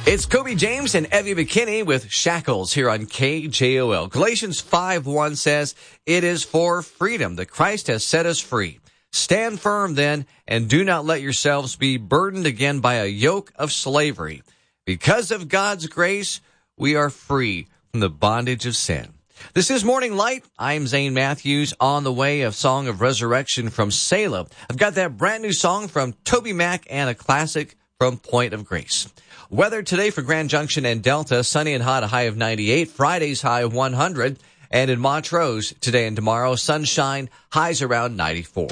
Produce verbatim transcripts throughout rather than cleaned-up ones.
It's Kobe James and Evie McKinney with Shackles here on K J O L. Galatians five one says, "It is for freedom that Christ has set us free. Stand firm then, and do not let yourselves be burdened again by a yoke of slavery. Because of God's grace, we are free from the bondage of sin." This is Morning Light. I'm Zane Matthews, on the way of Song of Resurrection from Selah. I've got that brand new song from Toby Mac and a classic from Point of Grace. Weather today for Grand Junction and Delta, sunny and hot, a high of ninety-eight. Friday's high of one hundred. And in Montrose, today and tomorrow, sunshine, highs around ninety-four.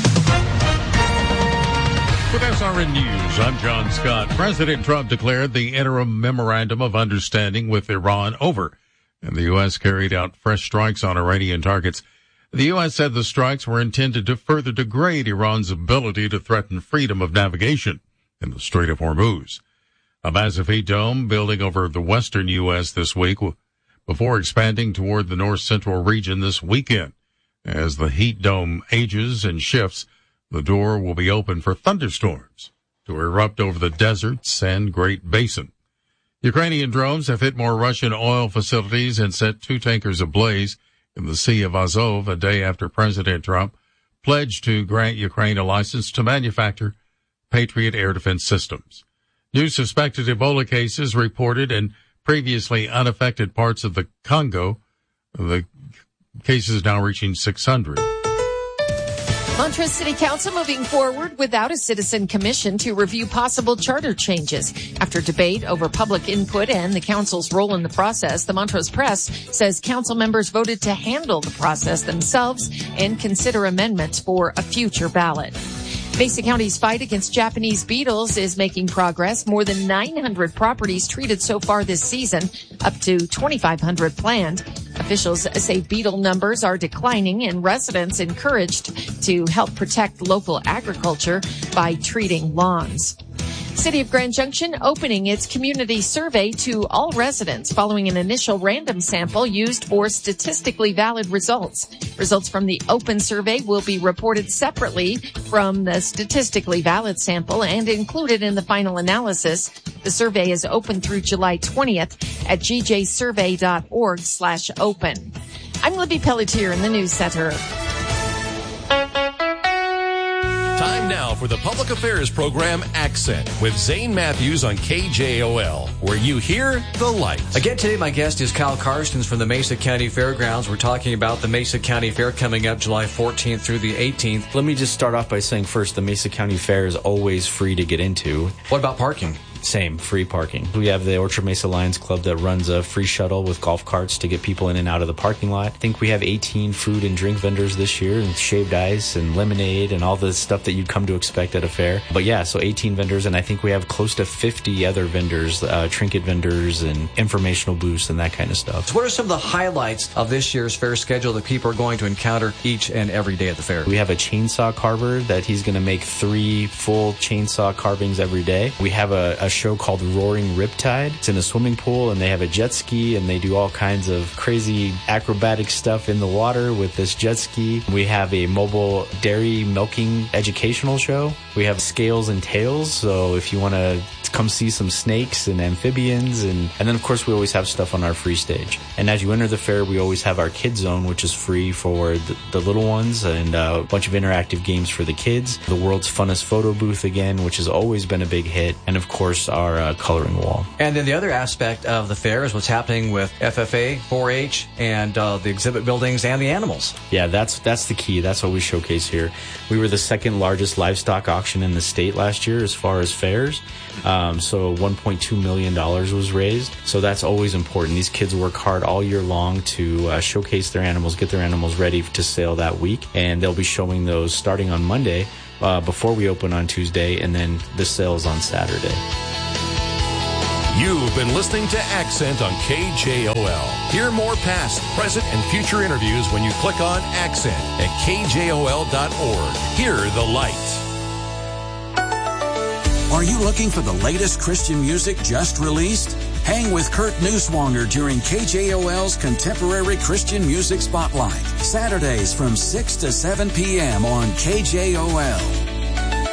With S R N News, I'm John Scott. President Trump declared the interim memorandum of understanding with Iran over, and the U S carried out fresh strikes on Iranian targets. The U S said the strikes were intended to further degrade Iran's ability to threaten freedom of navigation in the Strait of Hormuz. A massive heat dome building over the western U S this week before expanding toward the north-central region this weekend. As the heat dome ages and shifts, the door will be open for thunderstorms to erupt over the deserts and Great Basin. Ukrainian drones have hit more Russian oil facilities and set two tankers ablaze in the Sea of Azov a day after President Trump pledged to grant Ukraine a license to manufacture Patriot air defense systems. New suspected Ebola cases reported in previously unaffected parts of the Congo. The cases now reaching six hundred. Montrose City Council moving forward without a citizen commission to review possible charter changes. After debate over public input and the council's role in the process, the Montrose Press says council members voted to handle the process themselves and consider amendments for a future ballot. Mesa County's fight against Japanese beetles is making progress. More than nine hundred properties treated so far this season, up to twenty-five hundred planned. Officials say beetle numbers are declining and residents encouraged to help protect local agriculture by treating lawns. City of Grand Junction opening its community survey to all residents following an initial random sample used for statistically valid results. Results from the open survey will be reported separately from the statistically valid sample and included in the final analysis. The survey is open through July twentieth at g j survey dot org slash open. I'm Libby Pelletier in the News Center. Time now for the Public Affairs Program Accent with Zane Matthews on K J O L, where you hear the light. Again today, my guest is Kyle Karstens from the Mesa County Fairgrounds. We're talking about the Mesa County Fair coming up July fourteenth through the eighteenth. Let me just start off by saying first, the Mesa County Fair is always free to get into. What about parking? Same, free parking. We have the Orchard Mesa Lions Club that runs a free shuttle with golf carts to get people in and out of the parking lot. I think we have eighteen food and drink vendors this year, and shaved ice and lemonade and all the stuff that you'd come to expect at a fair. But yeah, so eighteen vendors, and I think we have close to fifty other vendors, uh, trinket vendors and informational booths and that kind of stuff. So what are some of the highlights of this year's fair schedule that people are going to encounter each and every day at the fair? We have a chainsaw carver that he's going to make three full chainsaw carvings every day. We have a, a show called Roaring Riptide. It's in a swimming pool, and they have a jet ski, and they do all kinds of crazy acrobatic stuff in the water with this jet ski. We have a mobile dairy milking educational show. We have Scales and Tails, so if you want to come see some snakes and amphibians, and, and then of course we always have stuff on our free stage. And as you enter the fair, we always have our kids zone, which is free for the, the little ones, and uh, a bunch of interactive games for the kids. The world's funnest photo booth again, which has always been a big hit, and of course our uh, coloring wall. And then the other aspect of the fair is what's happening with F F A, four H, and uh, the exhibit buildings and the animals. Yeah, that's that's the key. That's what we showcase here. We were the second largest livestock auction in the state last year as far as fairs. Um, so one point two million dollars was raised. So that's always important. These kids work hard all year long to uh, showcase their animals, get their animals ready to sale that week. And they'll be showing those starting on Monday uh, before we open on Tuesday, and then the sales on Saturday. You've been listening to Accent on K J O L. Hear more past, present, and future interviews when you click on Accent at k j o l dot org. Hear the light. Are you looking for the latest Christian music just released? Hang with Kurt Neuswanger during K J O L's Contemporary Christian Music Spotlight. Saturdays from six to seven p.m. on K J O L.